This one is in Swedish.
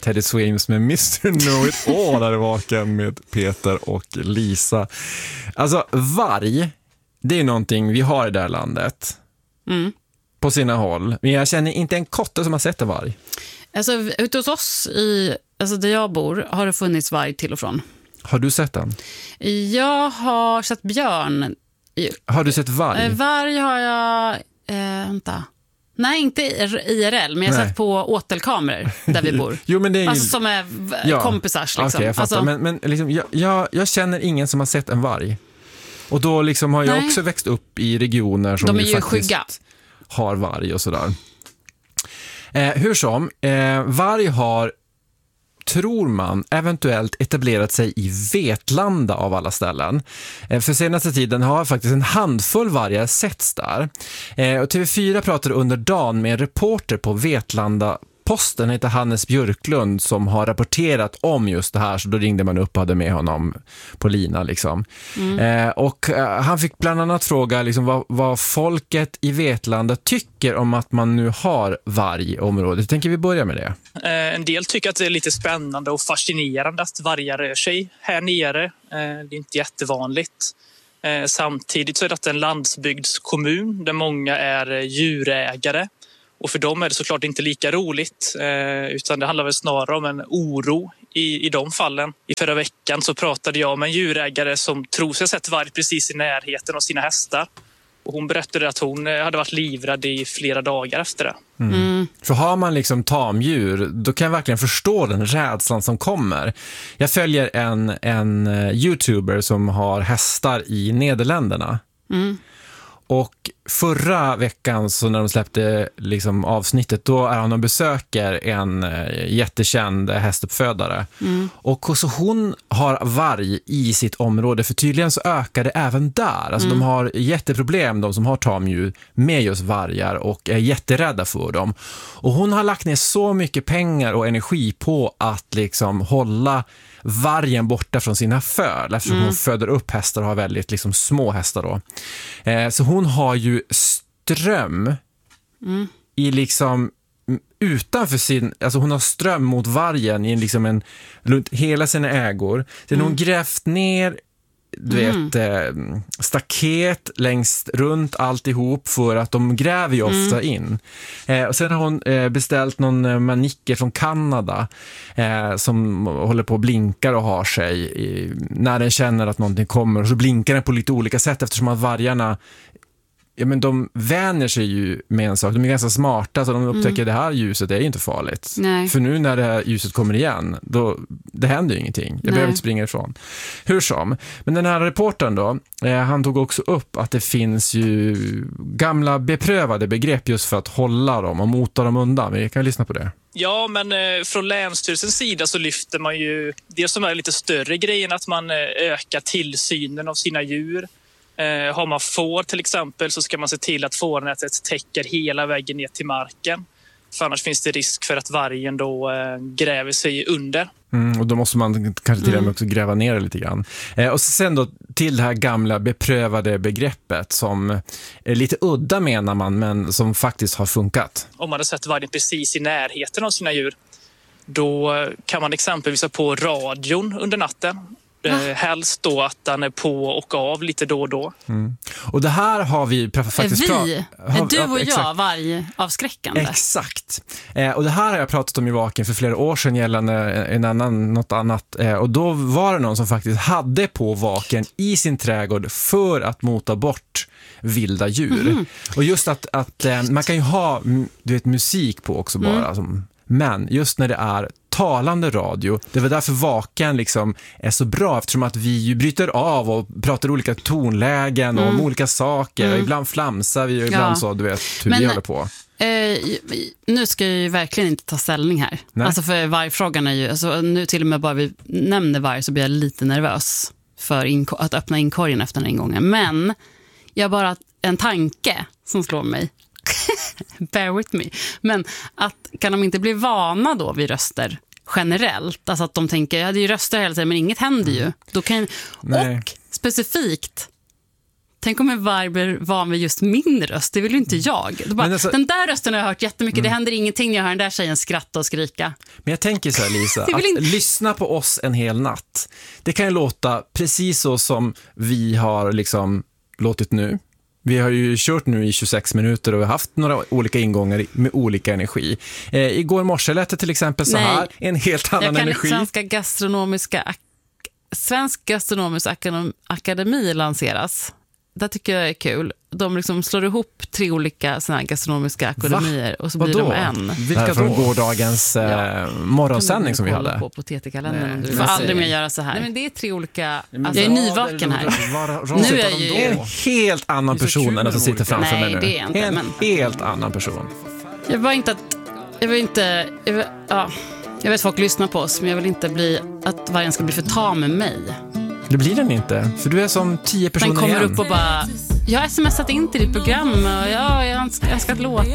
Teddy Swims med Mr. Know It All där i vaken med Peter och Lisa. Alltså varg, det är någonting vi har i det här landet. På sina håll. Men jag känner inte en kotte som har sett en varg. Alltså ute hos oss där jag bor har det funnits varg till och från. Har du sett den? Jag har sett björn. Har du sett varg? Varg har jag... vänta. Nej, inte IRL, men jag har sett på åtelkameror där vi bor. Jo, men det är alltså som är kompisars liksom. Okay, jag fattar. Alltså... Men liksom, jag känner ingen som har sett en varg. Och då liksom har jag också växt upp i regioner som de är ju faktiskt skygga. Har varg och sådär. Hur som, varg har, tror man, eventuellt etablerat sig i Vetlanda av alla ställen. För senaste tiden har faktiskt en handfull vargar setts där. Och TV4 pratade under dagen med en reporter på Vetlanda Posten, heter Hannes Björklund, som har rapporterat om just det här, så då ringde man upp och hade med honom på lina liksom. Och han fick bland annat fråga liksom, vad folket i Vetlanda tycker om att man nu har varg i området. Tänker vi börja med det? En del tycker att det är lite spännande och fascinerande att vargar rör sig här nere. Det är inte jättevanligt. Samtidigt så är det en landsbygdskommun där många är djurägare. Och för dem är det såklart inte lika roligt, utan det handlar väl snarare om en oro i de fallen. I förra veckan så pratade jag med en djurägare som tror sig ha sett varg precis i närheten av sina hästar. Och hon berättade att hon hade varit livrädd i flera dagar efter det. För har man liksom tamdjur, då kan jag verkligen förstå den rädslan som kommer. Jag följer en YouTuber som har hästar i Nederländerna. Och förra veckan så när de släppte liksom avsnittet, då är han och besöker en jättekänd hästuppfödare. Och så hon har varg i sitt område, för tydligen så ökar det även där. Alltså de har jätteproblem, de som har tamdjur, med just vargar och är jätterädda för dem. Och hon har lagt ner så mycket pengar och energi på att liksom hålla vargen borta från sina föl, eftersom hon föder upp hästar och har väldigt liksom små hästar då. Så hon har ju ström i liksom utanför sin, alltså hon har ström mot vargen i liksom runt hela sina ägor. Sen hon grävt ner staket längst runt alltihop, för att de gräver ju ofta in. Och sen har hon beställt någon manicker från Kanada som håller på och blinkar och har sig när den känner att någonting kommer, och så blinkar den på lite olika sätt, eftersom att vargarna, ja, men de vänjer sig ju med en sak. De är ganska smarta, så de upptäcker det här ljuset är ju inte farligt. Nej. För nu när det här ljuset kommer igen, då, det händer ju ingenting. Jag behöver inte springa ifrån. Hur som. Men den här reportern då, han tog också upp att det finns ju gamla beprövade begrepp just för att hålla dem och mota dem undan. Vi kan lyssna på det. Ja, men från Länsstyrelsens sida så lyfter man ju det som är lite större grejen, att man ökar tillsynen av sina djur. Har man får till exempel, så ska man se till att fårnätet täcker hela vägen ner till marken. För annars finns det risk för att vargen då gräver sig under. Och då måste man kanske till och med också gräva ner det lite grann. Och sen då till det här gamla beprövade begreppet som är lite udda, menar man, men som faktiskt har funkat. Om man har sett vargen precis i närheten av sina djur, då kan man exempelvis ha på radion under natten. Helst då att den är på och av lite då och då. Och det här har vi faktiskt är du och jag vargavskräckande? Exakt. Och det här har jag pratat om i Vaken för flera år sedan gällande något annat. Och då var det någon som faktiskt hade på Vaken i sin trädgård för att mota bort vilda djur. Och just att man kan ju ha musik på också bara. Men just när det är talande radio, det var därför Vaken liksom är så bra, eftersom att vi ju bryter av och pratar olika tonlägen och om olika saker. Och ibland flamsar vi och ibland så, du vet hur vi håller på. Nu ska jag ju verkligen inte ta ställning här. Nej. Alltså för vargfrågan är ju, alltså nu till och med bara vi nämner varg så blir jag lite nervös för att öppna inkorgen efter den ingången. Men jag bara en tanke som slår mig. Bear with me. Men kan de inte bli vana då vid röster generellt? Alltså att de tänker, ja det är ju röster hela tiden men inget händer ju. Då kan, och specifikt Tänk om en varg blir van vid just min röst. Det vill ju inte jag. Bara, alltså, den där rösten har jag hört jättemycket. Det händer ingenting när jag hör den där tjejen skratta och skrika. Men jag tänker så här, Lisa, att lyssna på oss en hel natt. Det kan ju låta precis så som vi har liksom låtit nu. Vi har ju kört nu i 26 minuter och vi har haft några olika ingångar med olika energi. Igår morse lät det till exempel så här, en helt annan energi. Svensk gastronomisk akademi lanseras. Det tycker jag är kul. De liksom slår ihop 3 olika såna här gastronomiska akademier och så blir de en. Vilka från gårdagens morgonsändning som vi hade? På Potetikakalendern. Du får aldrig mer göra så här. Nej, men det är 3 olika... Alltså, jag är nyvaken här. Nu är ju en helt annan person än den som sitter framför mig nu. Nej, det är inte. En helt annan person. Jag vet att folk lyssnar på oss, men jag vill inte att vargen ska bli för tam med mig. Det blir den inte, för du är som 10 personer igen. Den kommer upp och bara, jag har smsat in till ditt program och jag önskar att låta